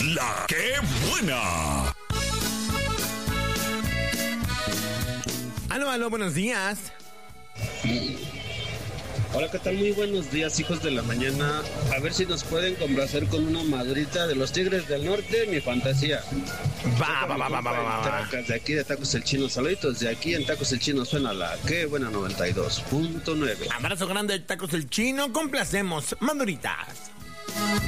La ¡Qué buena! Aló, buenos días. Hola, ¿qué tal? Muy buenos días, hijos de la mañana. A ver si nos pueden complacer con una madurita de los Tigres del Norte, mi fantasía. Va. De aquí de Tacos El Chino, saluditos. De aquí en Tacos El Chino suena la Qué Buena 92.9. Abrazo grande de Tacos El Chino. Complacemos, maduritas.